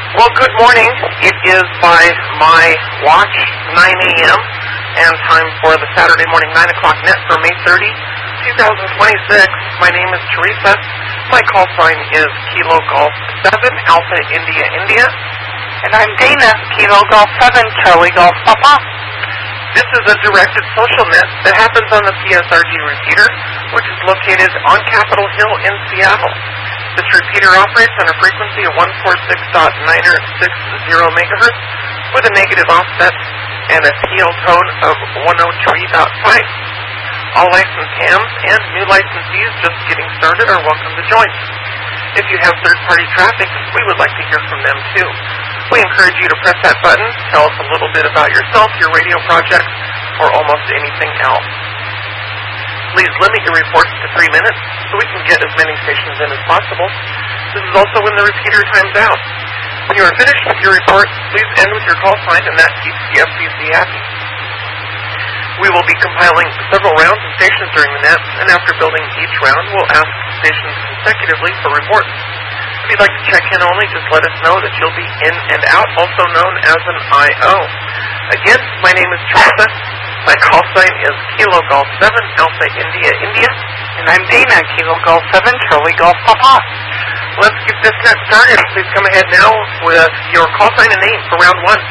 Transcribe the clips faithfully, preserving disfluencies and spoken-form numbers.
Well, good morning. It is by my watch nine a.m. and time for the Saturday morning nine o'clock net for May thirtieth, twenty twenty-six. My name is Teresa. My call sign is Kilo Golf seven, Alpha India India. And I'm Dana, Kilo Golf seven, Charlie Golf Papa. This is a directed social net that happens on the C S R G repeater, which is located on Capitol Hill in Seattle. This repeater operates on a frequency of one forty-six point nine six zero megahertz with a negative offset and a T L tone of one oh three point five. All licensed hams and new licensees just getting started are welcome to join. If you have third-party traffic, we would like to hear from them too. We encourage you to press that button, tell us a little bit about yourself, your radio project, or almost anything else. Please limit your reports to three minutes so we can get as many stations in as possible. This is also when the repeater times out. When you are finished with your report, please end with your call sign, and that keeps the F C C happy. We will be compiling several rounds of stations during the net, and after building each round, we'll ask stations consecutively for reports. If you'd like to check in only, just let us know that you'll be in and out, also known as an I O. Again, my name is Teresa. My call sign is Kilo Golf seven, Alpha India India. And I'm Dana, Kilo Golf seven, Charlie Golf Papa. Let's get this net started. Please come ahead now with your call sign and name for round one.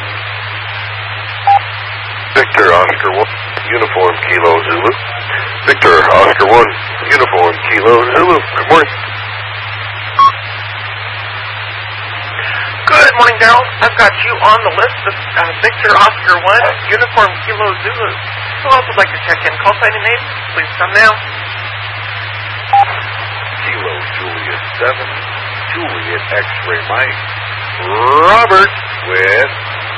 Victor Oscar one, Uniform Kilo Zulu. Victor Oscar one, Uniform Kilo Zulu. Good morning. Good morning, Daryl. I've got you on the list of uh, Victor Oscar one, Uniform Kilo Zulu. Who else would like to check in? Call sign and name. Please come now. Kilo Juliet seven, Juliet X-Ray Mike. Robert with...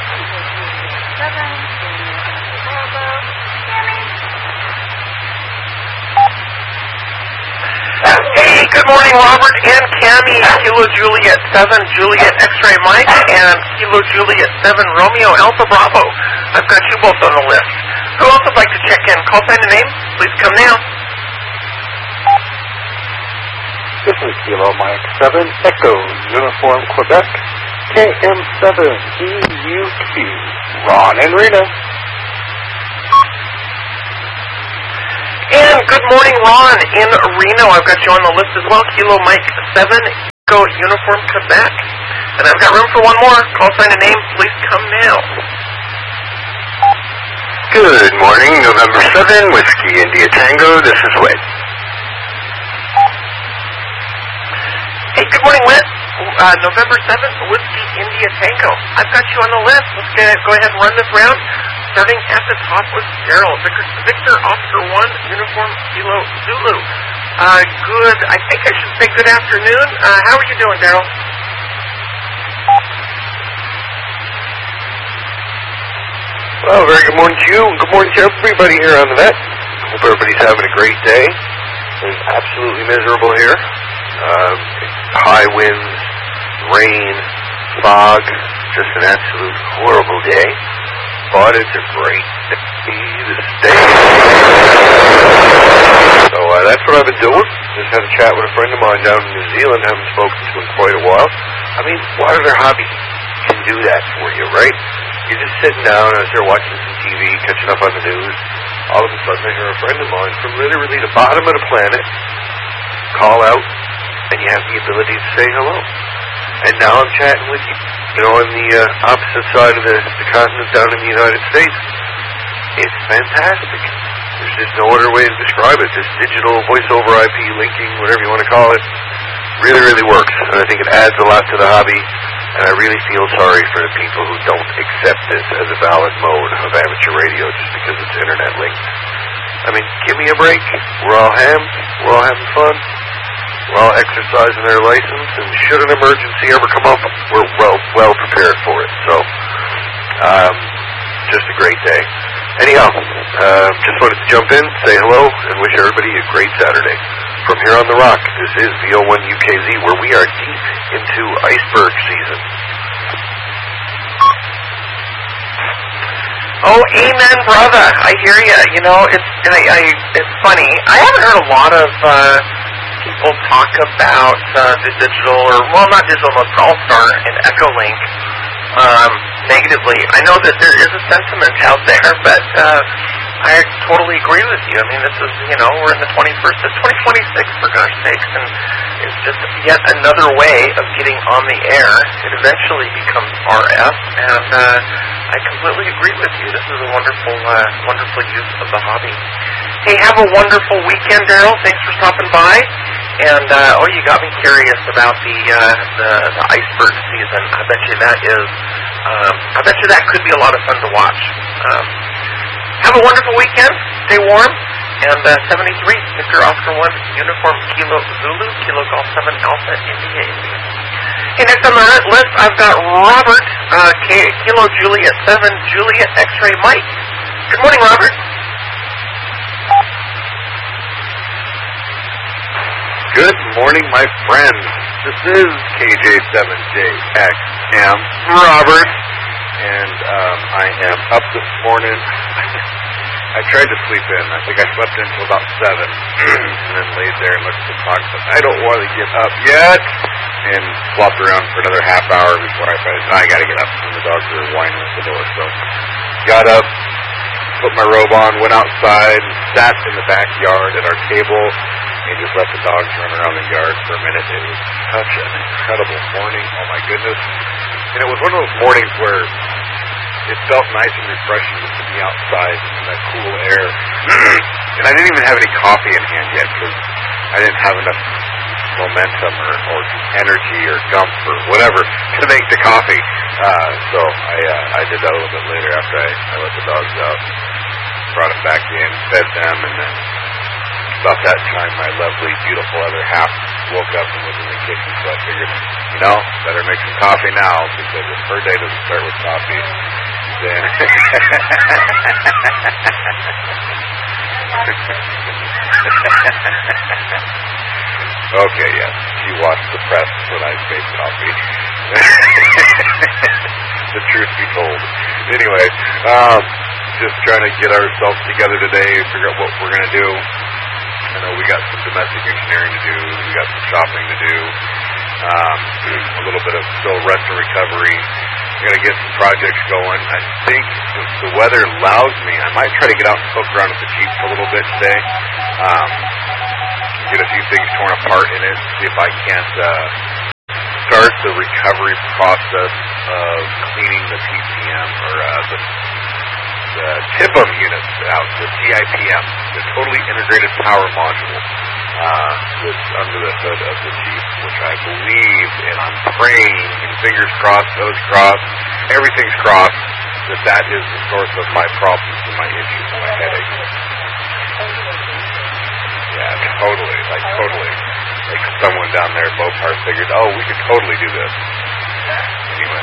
Hey, good morning, Robert and Cammy. Kilo Juliet seven, Juliet X-Ray Mike, and Kilo Juliet seven, Romeo Alpha Bravo. I've got you both on the list. Who else would like to check in? Call sign and name. Please come now. This is Kilo Mike seven, Echo, Uniform Quebec, K M seven, E U Q, Ron and Rena. And good morning, Ron in Reno. I've got you on the list as well. Kilo Mike seven, Echo, Uniform Quebec. And I've got room for one more. Call sign and name. Please come now. Good morning, November seventh, Whiskey India Tango. This is Whit. Hey, good morning, Whit. Uh, November seventh, Whiskey India Tango. I've got you on the list. Let's get, go ahead and run this round. Starting at the top with Daryl. Victor, Victor Oscar one, Uniform Kilo Zulu. Uh, good, I think I should say good afternoon. Uh, how are you doing, Daryl? Well, very good morning to you, and good morning to everybody here on the net. Hope everybody's having a great day. It's absolutely miserable here. Um, high winds, rain, fog, just an absolute horrible day. But it's a great day this day. So uh, that's what I've been doing. Just had a chat with a friend of mine down in New Zealand. Haven't spoken to in quite a while. I mean, what other hobby can do that for you, right? You're just sitting down out there watching some T V, catching up on the news. All of a sudden I hear a friend of mine from literally the bottom of the planet call out, and you have the ability to say hello. And now I'm chatting with you, you know, on the uh, opposite side of the, the continent down in the United States. It's fantastic. There's just no other way to describe it. This digital voice-over I P linking, whatever you want to call it, really, really works. And I think it adds a lot to the hobby. And I really feel sorry for the people who don't accept this as a valid mode of amateur radio just because it's internet linked. I mean, give me a break. We're all hams. We're all having fun. We're all exercising their license, and should an emergency ever come up, we're well well prepared for it. So, um, just a great day. Anyhow, uh, just wanted to jump in, say hello, and wish everybody a great Saturday. From here on the Rock, this is V O one U K Z, where we are deep into iceberg season. Oh, amen, brother. I hear you. You know, it's I, I, it's funny. I haven't heard a lot of uh, people talk about uh, the digital, or, well, not digital, but All-Star and Echolink um, negatively. I know that there is a sentiment out there, but uh, I totally agree with you. I mean, this is, you know, we're in the twenty-first, it's twenty twenty-six, for gosh sakes, and it's just yet another way of getting on the air. It eventually becomes R F, and uh, I completely agree with you. This is a wonderful, uh, wonderful use of the hobby. Hey, have a wonderful weekend, Daryl. Thanks for stopping by. And, uh, oh, you got me curious about the, uh, the, the iceberg season. I bet you that is, um, I bet you that could be a lot of fun to watch. Um, have a wonderful weekend. Stay warm. And, uh, seventy-three, Mister Oscar one, Uniform Kilo Zulu, Kilo Golf seven, Alpha, India, India. Hey, next on the list, I've got Robert, uh, K- Kilo Juliet seven, Juliet X-Ray Mike. Good morning, Robert. Good morning, my friends. This is K J seven J X M Robert, and um, I am up this morning. I tried to sleep in. I think I slept in until about seven, and then laid there and looked at the clock. But I don't want to get up yet, and flopped around for another half hour before I decided I got to get up. And the dogs were whining at the door, so got up, put my robe on, went outside, sat in the backyard at our table, and just let the dogs run around the yard for a minute. It was such an incredible morning. Oh my goodness! And it was one of those mornings where it felt nice and refreshing just to be outside in that cool air. And I didn't even have any coffee in hand yet because I didn't have enough momentum or, or energy or gump or whatever to make the coffee. Uh, so I uh, I did that a little bit later after I, I let the dogs out, brought them back in, fed them, and then about that time my lovely, beautiful other half woke up and was in the kitchen, so I figured, you know, better make some coffee now, because if her day doesn't start with coffee, then... Okay, yes, she watched the press when I made coffee. The truth be told. Anyway, um, just trying to get ourselves together today, figure out what we're going to do. I know we got some domestic engineering to do, we got some shopping to do, um, a little bit of still rest and recovery. We're going to get some projects going. I think if the weather allows me, I might try to get out and poke around with the Jeep for a little bit today. Um, get a few things torn apart in it, see if I can't uh, start the recovery process of cleaning the P P M or uh, the the T I P M units out, the T I P M, the Totally Integrated Power Module, uh, that's under the hood of the Jeep, which I believe, and I'm praying, and fingers crossed, toes crossed, everything's crossed, that that is the source of my problems and my issues and my headaches. Yeah, totally, like totally. Like someone down there at Mopar figured, oh, we could totally do this. Anyway.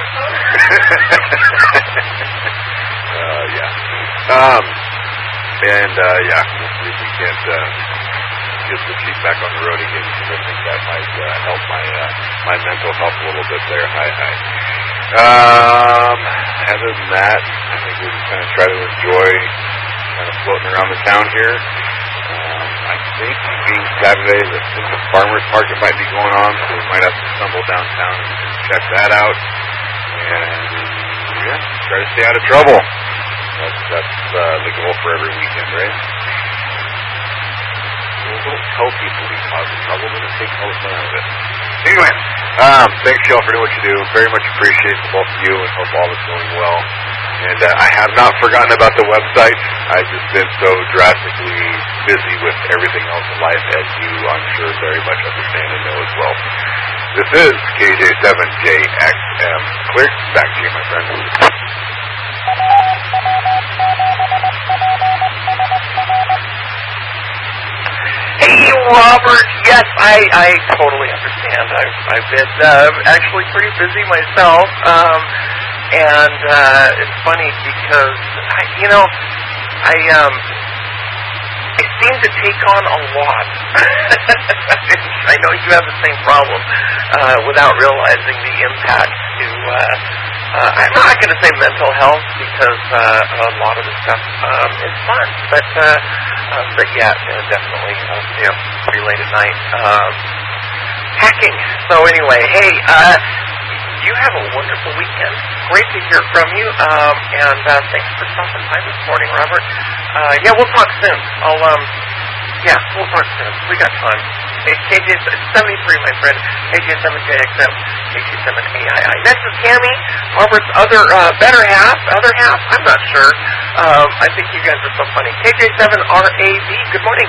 uh, yeah. Um, and, uh, yeah, we'll see if we can't, uh, get the Jeep back on the road again, because I think that might, uh, help my, uh, my mental health a little bit there. Hi, hi. Um, other than that, I think we're just going to try to enjoy kind of floating around the town here. Um, I think being Saturday, the, the farmer's market might be going on, so we might have to stumble downtown and check that out. And, yeah, try to stay out of trouble. That's, that's uh, the goal for every weekend, right? Well, don't tell people we cause trouble, then it takes all the fun out of it. Anyway, um, thanks y'all for doing what you do. Very much appreciate both of you, and hope all is going well. And uh, I have not forgotten about the website. I've just been so drastically busy with everything else in life, as you, I'm sure, very much understand and know as well. This is K J seven J X M. Clear. Back to you, my friend. Hey, Robert. Yes, I, I totally understand. I've, I've been uh, actually pretty busy myself. Um, and uh, it's funny because, I, you know, I um, I seem to take on a lot. I know you have the same problem uh, without realizing the impact to, uh, uh, I'm not going to say mental health, because uh, a lot of the stuff um, is fun. But, uh, uh, but yeah, definitely, uh, yeah. pretty late at night. Um, hacking. So anyway, hey, uh, you have a wonderful weekend. Great to hear from you. Um, and uh, thanks for stopping by this morning, Robert. Uh, yeah, we'll talk soon. I'll, um, yeah, we'll talk soon. We got time. K J seventy-three, my friend. K J seven J X M. K J seven A I I. Next is Tammy, Robert's other, uh, better half. Other half? I'm not sure. Um, I think you guys are so funny. K J seven R A V. Good morning.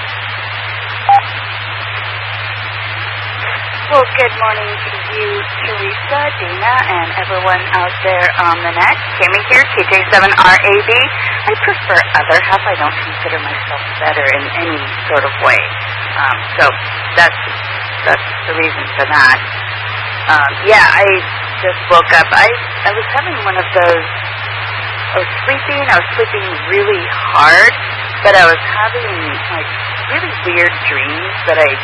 Well, good morning to you, Teresa, Dana, and everyone out there on the net. Tammy here, K J seven R A V. I prefer other half. I don't consider myself better in any sort of way. Um, so that's that's the reason for that. Um, yeah, I just woke up. I, I was having one of those, I was sleeping, I was sleeping really hard, but I was having like really weird dreams that I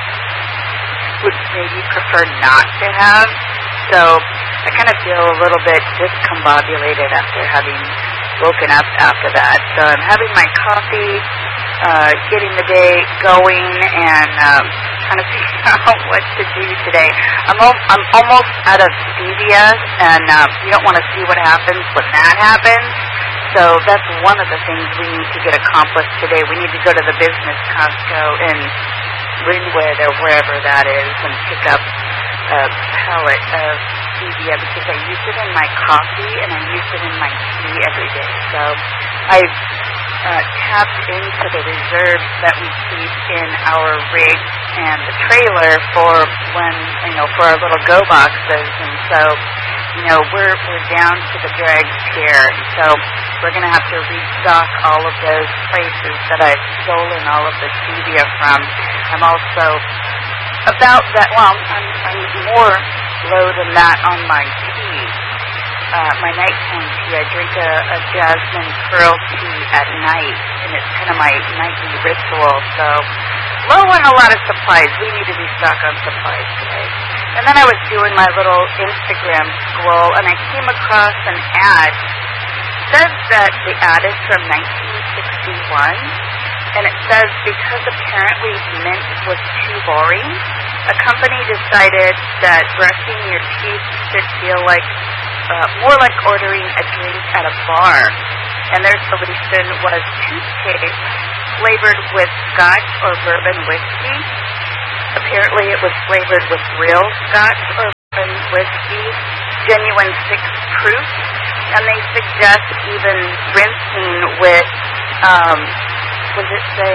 would maybe prefer not to have. So I kind of feel a little bit discombobulated after having woken up after that. So I'm having my coffee, uh, getting the day going, and um, trying to figure out what to do today. I'm, al- I'm almost out of stevia, and uh, you don't want to see what happens when that happens. So that's one of the things we need to get accomplished today. We need to go to the business Costco in Linwood or wherever that is and pick up a pellet of stevia because I use it in my coffee and I use it in my tea every day. So I've uh, tapped into the reserves that we keep in our rig and the trailer for when, you know, for our little go boxes. And so, you know, we're we're down to the dregs here. So we're going to have to restock all of those places that I've stolen all of the stevia from. I'm also about that, well, I'm, I'm more low than that on my tea. Uh, my nighttime tea, I drink a, a jasmine pearl tea at night, and it's kind of my nightly ritual. So low on a lot of supplies. We need to restock on supplies today. And then I was doing my little Instagram scroll, and I came across an ad. It says that the ad is from nineteen sixty-one, and it says because apparently mint was too boring, a company decided that brushing your teeth should feel like uh, more like ordering a drink at a bar. And their solution was toothpaste flavored with Scotch or bourbon whiskey. Apparently it was flavored with real Scotch or bourbon whiskey, genuine six proof, and they suggest even rinsing with, um, what does it say,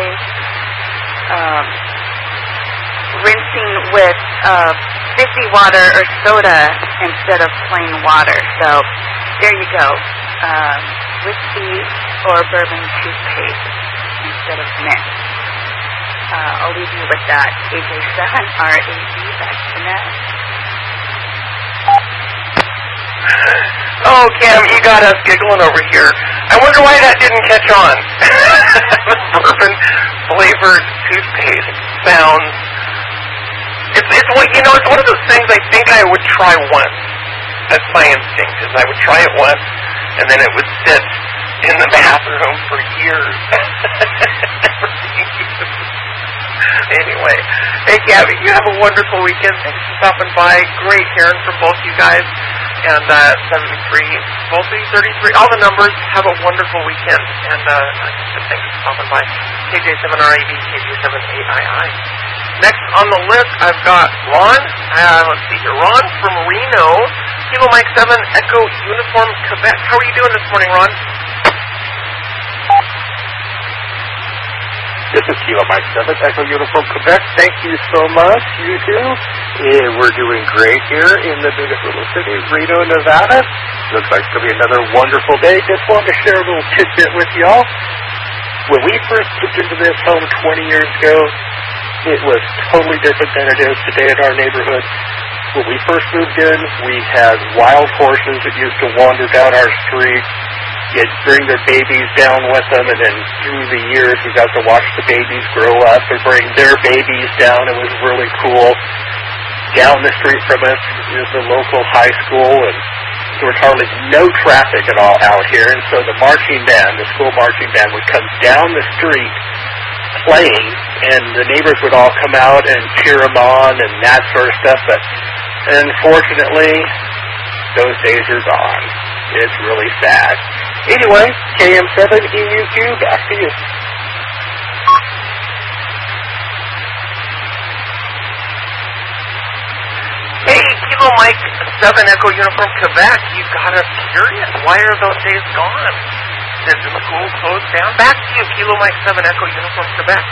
um, rinsing with uh, fizzy water or soda instead of plain water. So there you go, um, whiskey or bourbon toothpaste instead of mint. Uh, I'll leave you with that. K J seven R A V, back to net. Oh, Cam, you got us giggling over here. I wonder why that didn't catch on. Bourbon-flavored toothpaste sounds... It's, it's what, you know, it's one of those things I think I would try once. That's my instinct, is I would try it once, and then it would sit in the bathroom for years. Anyway, hey, Gabby, you have a wonderful weekend. Thanks for stopping by. Great hearing from both you guys. And uh, seventy-three, both of you, thirty-three, all the numbers. Have a wonderful weekend. And uh, thanks for stopping by. K J seven R A V, K J seven A I I. Next on the list, I've got Ron. Uh, let's see here. Ron from Reno. Kilo Mike seven, Echo Uniform, Quebec. How are you doing this morning, Ron? This is Kilo Mike seven, Echo Uniform, Quebec. Thank you so much, you two. Yeah, we're doing great here in the biggest little city, Reno, Nevada. Looks like it's going to be another wonderful day. Just wanted to share a little tidbit with y'all. When we first moved into this home twenty years ago, it was totally different than it is today in our neighborhood. When we first moved in, we had wild horses that used to wander down our street. You'd bring their babies down with them, and then through the years, we got to watch the babies grow up and bring their babies down. It was really cool. Down the street from us is the local high school, and there was hardly no traffic at all out here. And so the marching band, the school marching band, would come down the street playing, and the neighbors would all come out and cheer them on and that sort of stuff, but unfortunately, those days are gone. It's really sad. Anyway, K M seven E U Q, back to you. Hey, Kilo Mike seven Echo Uniform Quebec, you got us curious. Why are those days gone? Did the school close down? Back to you, Kilo Mike seven Echo Uniform Quebec.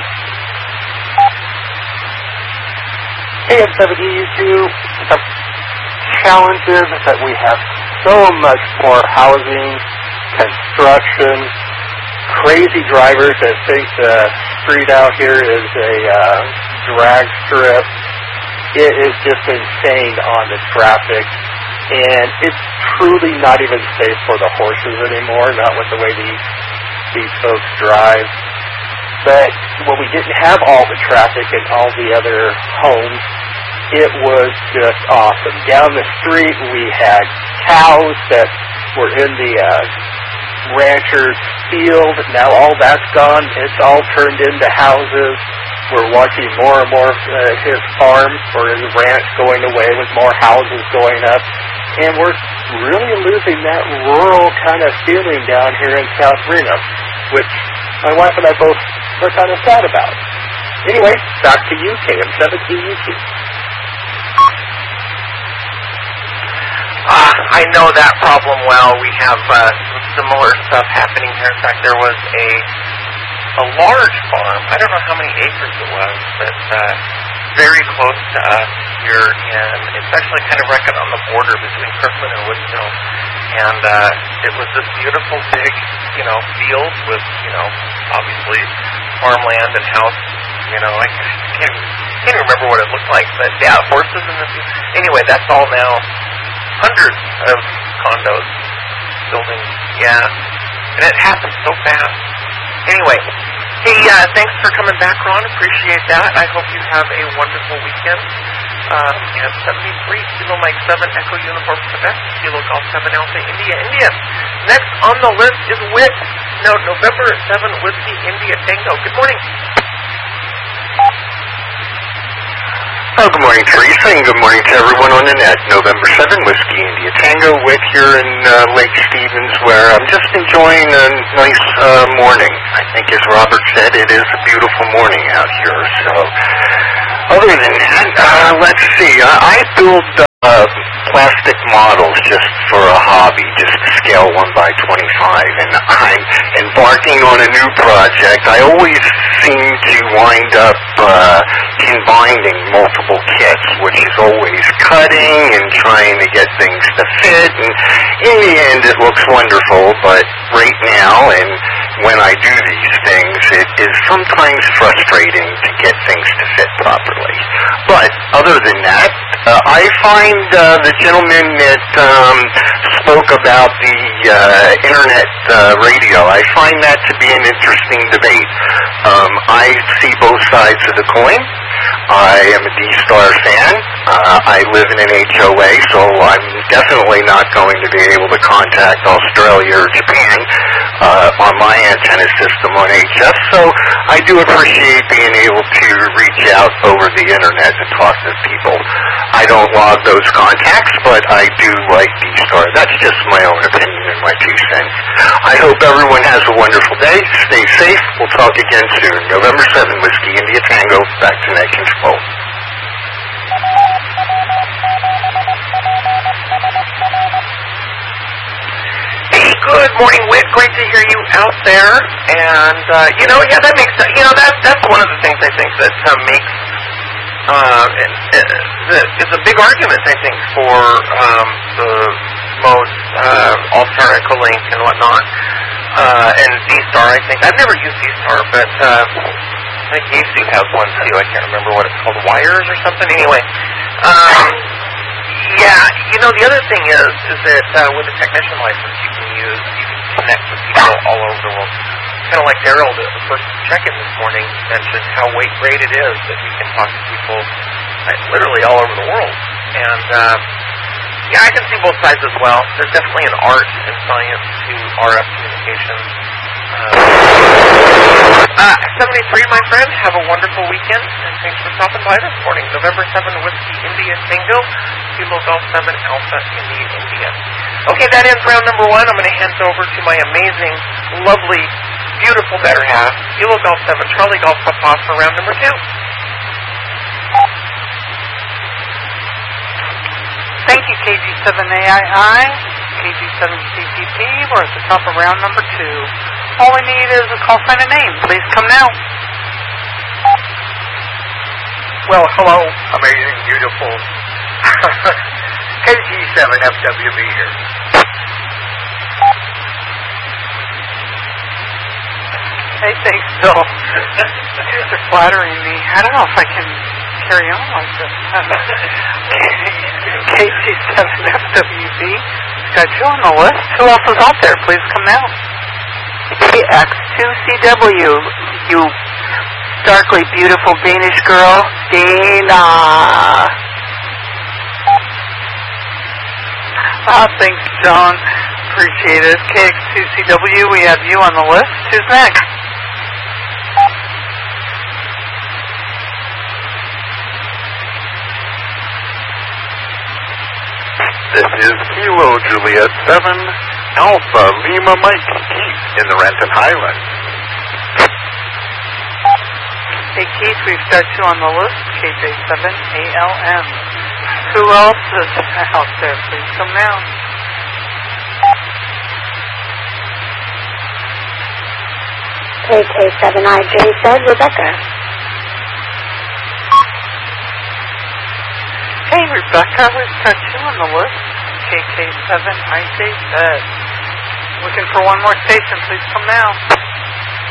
K M seven E U Q, the challenges is that we have so much more housing, construction, crazy drivers that think the street out here is a uh, drag strip. It is just insane on the traffic, and it's truly not even safe for the horses anymore, not with the way these, these folks drive. But when we didn't have all the traffic and all the other homes, it was just awesome. Down the street, we had cows that were in the uh, rancher's field. Now all that's gone. It's all turned into houses. We're watching more and more uh, his farm or his ranch going away with more houses going up. And we're really losing that rural kind of feeling down here in South Reno, which my wife and I both are kind of sad about. Anyway, back to you, K M seven E U Q. Uh, I know that problem well. We have uh, some similar stuff happening here. In fact, there was a a large farm. I don't know how many acres it was, but uh, very close to us here, and it's actually kind of right on the border between Kirkland and Woodville. And uh, it was this beautiful big, you know, field with, you know, obviously farmland and house. You know, I can't, can't remember what it looked like, but yeah, horses in the field. Anyway, that's all now. Hundreds of condos, buildings, yeah, and it happens so fast. Anyway, hey, uh, thanks for coming back, Ron. Appreciate that. I hope you have a wonderful weekend. Um, and seventy-three, Kilo Mike seven, Echo Uniform Quebec, Kilo Golf seven, Alpha India, India. Next on the list is Whit. No, November seventh, Whiskey India Tango. Good morning. Oh, good morning, Teresa, and good morning to everyone on the net. November seventh, Whiskey India Tango, with here in uh, Lake Stevens, where I'm just enjoying a nice uh, morning. I think, as Robert said, it is a beautiful morning out here. So, other than that, uh, let's see. I, I build uh, plastic models just for a hobby, just to scale one by twenty-five, and I'm embarking on a new project. I always seem to wind up uh, combining multiple kits, which is always cutting and trying to get things to fit, and in the end it looks wonderful, but right now, and when I do these things, it is sometimes frustrating to get things to fit properly. But other than that, uh, I find uh, the gentleman that um, spoke about the uh, internet uh, radio, I find that to be an interesting debate. Um, I see both sides of the coin. I am a D-Star fan. Uh, I live in an H O A, so I'm definitely not going to be able to contact Australia or Japan uh, on my antenna system on H F, so I do appreciate being able to reach out over the internet and talk to people. I don't log those contacts, but I do like D-Star. That's just my own opinion and my two cents. I hope everyone has a wonderful day. Stay safe. We'll talk again soon. November seventh, Whiskey India Tango, back to Net Control. Hey, good morning, Whit. Great to hear you out there. And, uh, you know, yeah, that makes, you know, that, that's one of the things I think that uh, makes, uh, is a big argument, I think, for um, the most uh, All-Star Echolink and whatnot. Uh, and D-Star, I think. I've never used D-Star, but uh, I think Yaesu has one, too. I can't remember what it's called, Wires or something. Anyway, um, yeah, you know, the other thing is, is that uh, with a technician license, you can use, you can connect with people all over the world. Kind of like Daryl, the first check-in this morning, mentioned how great it is that we can talk to people uh, literally all over the world. And, uh, yeah, I can see both sides as well. There's definitely an art and science to R F communications. Uh, seventy-three, my friend, have a wonderful weekend, and thanks for stopping by this morning. November seventh, Whiskey India Tango, Kilo Golf seven, Alpha India India. Okay, that ends round number one. I'm going to hand it over to my amazing, lovely, beautiful better half, Kilo Golf seven, Charlie Golf Papa for round number two. Thank you, K G seven A I I, K G seven C P P. We're at the top of round number two. All we need is a call sign and name. Please come now. Well, hello, amazing, beautiful. K G seven F W B here. Hey, thanks, Bill. Yours are flattering me. I don't know if I can carry on like this. K G seven F W B. Got you on the list. Who else is out there? Please come now. K X two C W, you starkly beautiful Danish girl, Dana. Ah, thanks, John. Appreciate it. K X two C W, we have you on the list. Who's next? This is Kilo Juliet seven, Alpha Lima Mike Keith in the Renton Highlands. Hey, Keith, we've got you on the list. K J seven A L M. Who else is out there? Please come now. K K seven I J said Rebecca. Hey, Rebecca, we've got you on the list. K K seven I J said. Looking for one more station. Please come now.